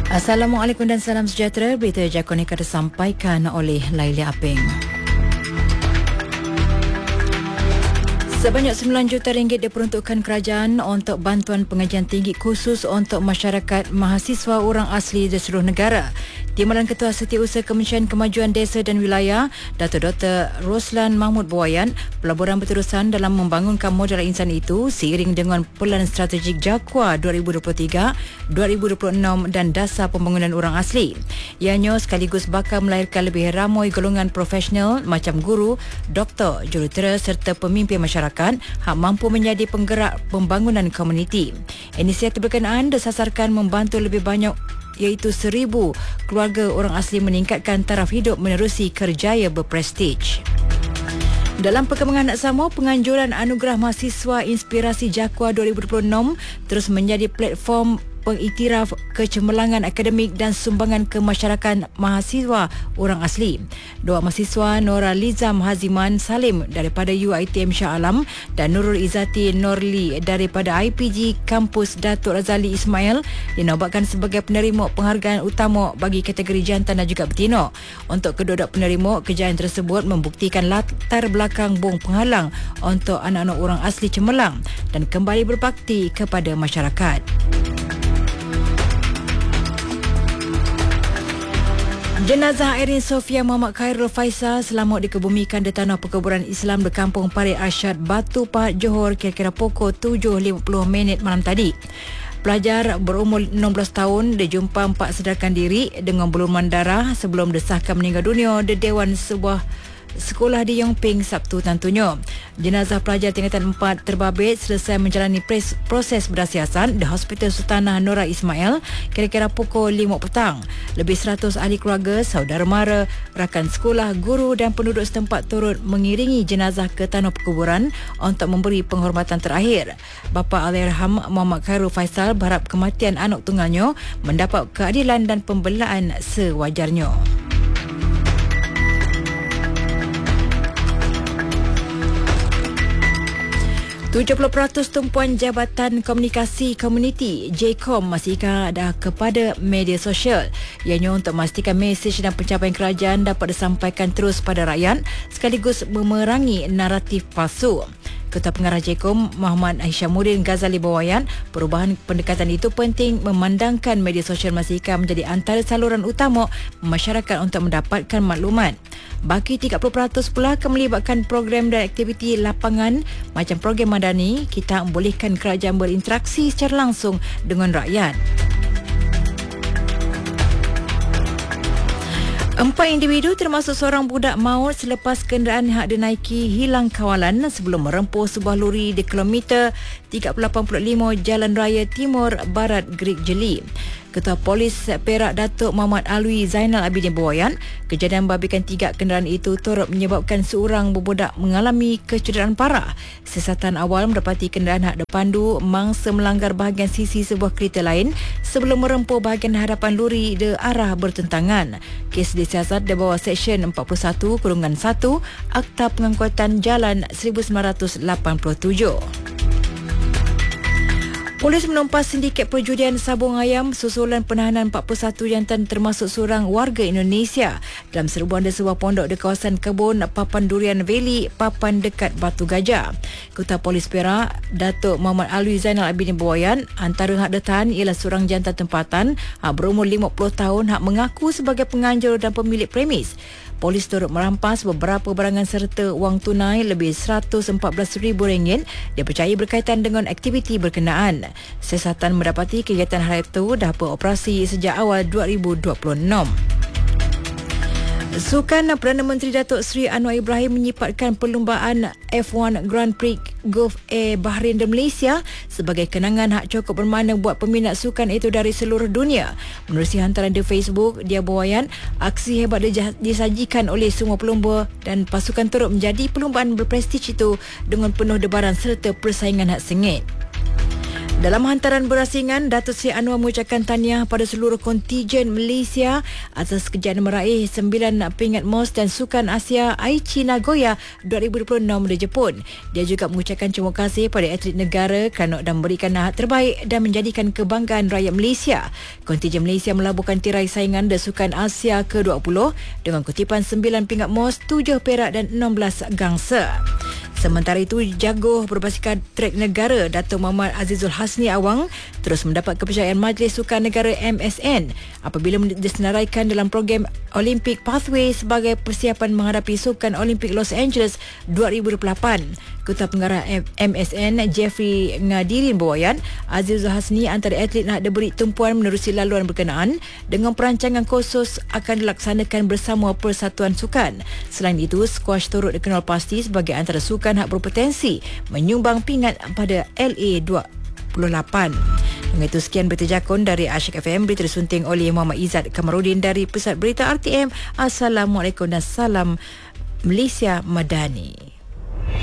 Assalamualaikum dan salam sejahtera. Berita Jakonika disampaikan oleh Laili Apeng. Sebanyak RM9 juta diperuntukkan kerajaan untuk bantuan pengajian tinggi khusus untuk masyarakat mahasiswa orang asli di seluruh negara. Timbalan Ketua Setiausaha Kementerian Kemajuan Desa dan Wilayah, Dato' Dr. Roslan Mahmud Buayan, pelaburan berterusan dalam membangunkan modal insan itu seiring dengan Pelan Strategik JAKWA 2023-2026 dan Dasar Pembangunan Orang Asli. Ianya sekaligus bakal melahirkan lebih ramai golongan profesional macam guru, doktor, jurutera serta pemimpin masyarakat hak mampu menjadi penggerak pembangunan komuniti. Inisiatif berkenaan disasarkan membantu lebih banyak iaitu 1,000 keluarga orang asli meningkatkan taraf hidup menerusi kerjaya berprestij. Dalam perkembangan sama, penganjuran Anugerah Mahasiswa Inspirasi JAKWA 2026 terus menjadi platform pengiktiraf kecemerlangan akademik dan sumbangan ke masyarakat mahasiswa orang asli. Dua mahasiswa Nora Lizam Haziman Salim daripada UiTM Shah Alam dan Nurul Izzati Norli daripada IPG Kampus Datuk Razali Ismail dinobatkan sebagai penerima penghargaan utama bagi kategori jantan dan juga betina. Untuk kedua-dua penerima, kejayaan tersebut membuktikan latar belakang bong penghalang untuk anak-anak orang asli cemerlang dan kembali berbakti kepada masyarakat. Jenazah Erin Sofia Muhammad Khairul Faisal selamat dikebumikan di tanah perkuburan Islam di Kampung Parit Arsyad, Batu Pahat, Johor kira-kira pukul 7.50 malam tadi. Pelajar berumur 16 tahun dijumpa 4 sedarkan diri dengan buluman darah sebelum disahkan meninggal dunia di Dewan sebuah sekolah di Yongping Sabtu tentunya. Jenazah pelajar tingkatan 4 terbabit selesai menjalani proses berdasiasan di Hospital Sultanah Nora Ismail kira-kira pukul 5 petang. Lebih 100 ahli keluarga, saudara mara, rakan sekolah, guru dan penduduk setempat turut mengiringi jenazah ke tanah perkuburan untuk memberi penghormatan terakhir. Bapa Allahyarham Muhammad Khairul Faisal berharap kematian anak tunggalnya mendapat keadilan dan pembelaan sewajarnya. 70% tumpuan Jabatan Komunikasi Komuniti JKOM masih ada kepada media sosial. Ianya untuk memastikan mesej dan pencapaian kerajaan dapat disampaikan terus pada rakyat sekaligus memerangi naratif palsu. Ketua Pengarah JKOM Muhammad Hishamuddin Ghazali Bawayan, perubahan pendekatan itu penting memandangkan media sosial Masihkan menjadi antara saluran utama masyarakat untuk mendapatkan maklumat. Baki 30% pula akan melibatkan program dan aktiviti lapangan macam program madani, kita membolehkan kerajaan berinteraksi secara langsung dengan rakyat. 4 individu termasuk seorang budak maut selepas kenderaan yang dinaiki hilang kawalan sebelum merempuh sebuah lori di kilometer 385 Jalan Raya Timur Barat Gerik Jeli. Ketua Polis Perak Datuk Muhammad Alwi Zainal Abidin Bawayan, kejadian membabikan 3 kenderaan itu turut menyebabkan seorang budak mengalami kecederaan parah. Siasatan awal mendapati kenderaan hak depandu mangsa melanggar bahagian sisi sebuah kereta lain sebelum merempuh bahagian hadapan lori di arah bertentangan. Kes disiasat di bawah Seksyen 41-1 Akta Pengangkutan Jalan 1987. Polis menumpas sindiket perjudian sabung ayam susulan penahanan 41 jantan termasuk seorang warga Indonesia dalam serbuan di sebuah pondok di kawasan kebun Papan Durian Valley, Papan dekat Batu Gajah. Ketua Polis Perak, Datuk Muhammad Alwi Zainal Abidin Bawayan, antara hak ditahan ialah seorang jantan tempatan hak berumur 50 tahun hak mengaku sebagai penganjur dan pemilik premis. Polis turut merampas beberapa barangan serta wang tunai lebih RM114,000 dipercayai berkaitan dengan aktiviti berkenaan. Siasatan mendapati kegiatan hari itu dah beroperasi sejak awal 2026. Sukan Perdana Menteri Datuk Seri Anwar Ibrahim menyipatkan perlumbaan F1 Grand Prix Gulf Air Bahrain dan Malaysia sebagai kenangan hak cukup bermakna buat peminat sukan itu dari seluruh dunia. Menerusi hantaran di Facebook, dia Bawayan, aksi hebat disajikan oleh semua pelumba dan pasukan turut menjadi perlumbaan berprestij itu dengan penuh debaran serta persaingan hak sengit. Dalam hantaran berasingan, Datuk Seri Anwar mengucapkan tahniah pada seluruh kontijen Malaysia atas kejayaan meraih 9 pingat MOS dan Sukan Asia Aichi Nagoya 2026 di Jepun. Dia juga mengucapkan terima kasih pada atlet negara kerana dan memberikan hak terbaik dan menjadikan kebanggaan rakyat Malaysia. Kontijen Malaysia melabuhkan tirai saingan di Sukan Asia ke-20 dengan kutipan 9 pingat MOS, 7 perak dan 16 gangsa. Sementara itu, jago berbasikal trek negara Datuk Muhammad Azizul Hasni Awang terus mendapat kepercayaan Majlis Sukan Negara MSN apabila disenaraikan dalam program Olympic Pathway sebagai persiapan menghadapi Sukan Olimpik Los Angeles 2028. Ketua Pengarah MSN Jeffrey Ngadirin berwayan, Azizul Hasni antara atlet nak diberi tumpuan menerusi laluan berkenaan dengan perancangan khusus akan dilaksanakan bersama Persatuan Sukan. Selain itu, squash turut dikenal pasti sebagai antara sukan hak berpotensi menyumbang pingat pada LA 28. Dengan itu, sekian berita jakun dari Asyik FM. Berita disunting oleh Muhammad Izzat Kamarudin dari Pusat Berita RTM. Assalamualaikum dan salam Malaysia Madani.